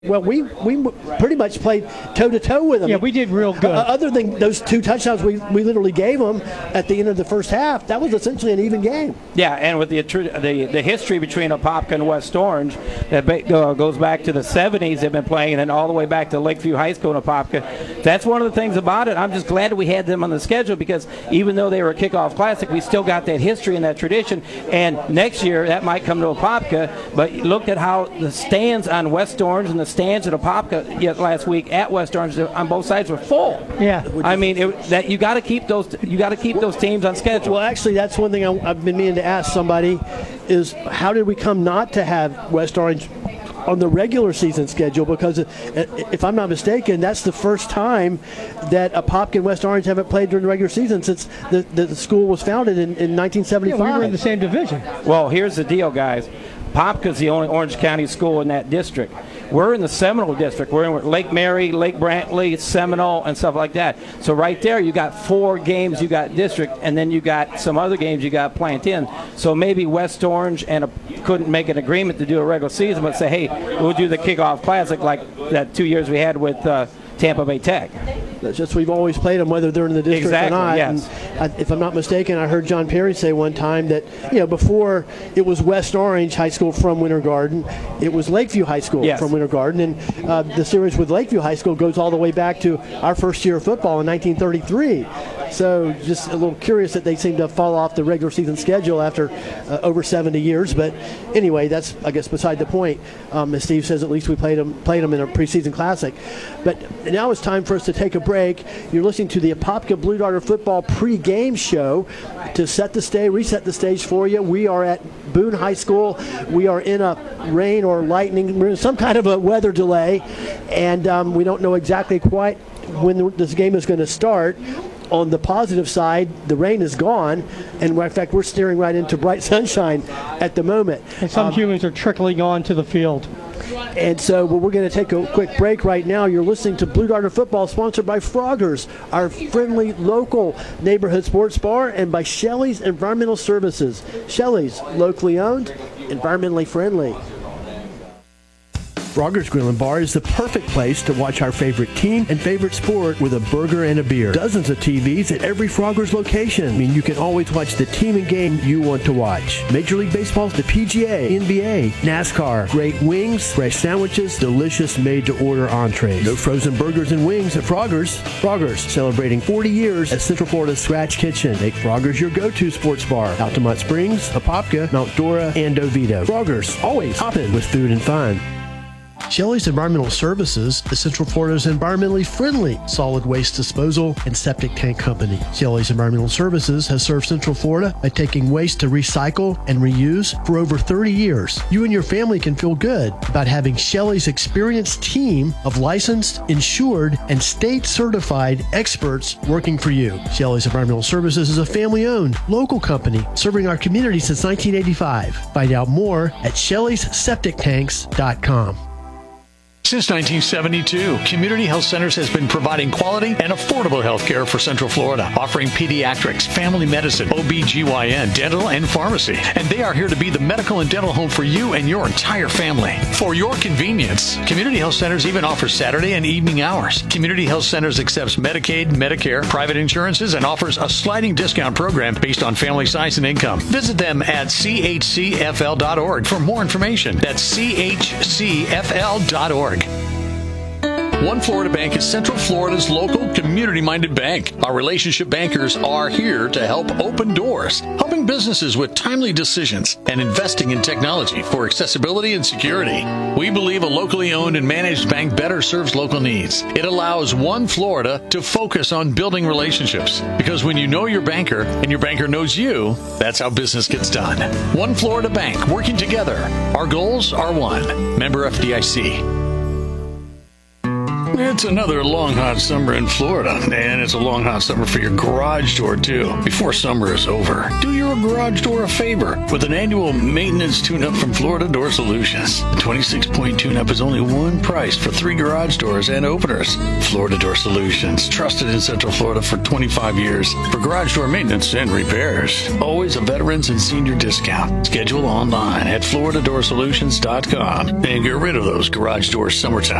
Well, we pretty much played toe-to-toe with them. Yeah, we did real good. Other than those 2 touchdowns we literally gave them at the end of the first half, that was essentially an even game. Yeah, and with the history between Apopka and West Orange, that goes back to the 70s they've been playing, and then all the way back to Lakeview High School in Apopka. That's one of the things about it. I'm just glad that we had them on the schedule, because even though they were a kickoff classic, we still got that history and that tradition. And next year, that might come to Apopka, but look at how the stands on West Orange and the stands at Apopka last week at West Orange on both sides were full. Yeah, I mean that you got to keep those. You got to keep those teams on schedule. Well, actually, that's one thing I've been meaning to ask somebody is how did we come not to have West Orange on the regular season schedule? Because if I'm not mistaken, that's the first time that Apopka and West Orange haven't played during the regular season since the school was founded in 1975. Yeah, we were in the same division. Well, here's the deal, guys. Apopka's the only Orange County school in that district. We're in the Seminole district. We're in Lake Mary, Lake Brantley, Seminole, and stuff like that. So right there, you got 4 games. You got district, and then you got some other games you got Plantain. So maybe West Orange couldn't make an agreement to do a regular season, but say, hey, we'll do the kickoff classic like that 2 years we had with Tampa Bay Tech. That's just we've always played them whether they're in the district exactly, or not. Yes. And if I'm not mistaken, I heard John Perry say one time that before it was West Orange High School from Winter Garden, it was Lakeview High School from Winter Garden, and the series with Lakeview High School goes all the way back to our first year of football in 1933. So just a little curious that they seem to fall off the regular season schedule after over 70 years. But anyway, that's, I guess, beside the point. As Steve says, at least we played them in a preseason classic. But now it's time for us to take a break. You're listening to the Apopka Blue Darter football pre-game show. To reset the stage for you, we are at Boone High School. We are in a rain or lightning, we're in some kind of a weather delay, and we don't know exactly quite when this game is going to start. On the positive side, the rain is gone, and in fact, we're staring right into bright sunshine at the moment. And some humans are trickling onto the field. And so we're going to take a quick break right now. You're listening to Blue Darter Football, sponsored by Froggers, our friendly local neighborhood sports bar, and by Shelley's Environmental Services. Shelley's, locally owned, environmentally friendly. Froggers Grill and Bar is the perfect place to watch our favorite team and favorite sport with a burger and a beer. Dozens of TVs at every Froggers location. I mean, you can always watch the team and game you want to watch. Major League Baseball, the PGA, NBA, NASCAR, great wings, fresh sandwiches, delicious made-to-order entrees. No frozen burgers and wings at Froggers. Froggers, celebrating 40 years at Central Florida's Scratch Kitchen. Make Froggers your go-to sports bar. Altamont Springs, Apopka, Mount Dora, and Oviedo. Froggers, always hopping with food and fun. Shelley's Environmental Services is Central Florida's environmentally friendly solid waste disposal and septic tank company. Shelley's Environmental Services has served Central Florida by taking waste to recycle and reuse for over 30 years. You and your family can feel good about having Shelley's experienced team of licensed, insured, and state-certified experts working for you. Shelley's Environmental Services is a family-owned, local company serving our community since 1985. Find out more at Shelley'sSepticTanks.com. Since 1972, Community Health Centers has been providing quality and affordable health care for Central Florida, offering pediatrics, family medicine, OB/GYN, dental, and pharmacy. And they are here to be the medical and dental home for you and your entire family. For your convenience, Community Health Centers even offers Saturday and evening hours. Community Health Centers accepts Medicaid, Medicare, private insurances, and offers a sliding discount program based on family size and income. Visit them at chcfl.org for more information. That's chcfl.org. One Florida Bank is Central Florida's local community-minded bank. Our relationship bankers are here to help open doors, helping businesses with timely decisions, and investing in technology for accessibility and security. We believe a locally owned and managed bank better serves local needs. It allows One Florida to focus on building relationships, because when you know your banker and your banker knows you, that's how business gets done. One Florida Bank, working together. Our goals are one. Member FDIC. It's another long, hot summer in Florida, and it's a long, hot summer for your garage door, too. Before summer is over, do your garage door a favor with an annual maintenance tune-up from Florida Door Solutions. The 26-point tune-up is only one price for 3 garage doors and openers. Florida Door Solutions, trusted in Central Florida for 25 years for garage door maintenance and repairs. Always a veterans and senior discount. Schedule online at FloridaDoorSolutions.com and get rid of those garage doors summertime.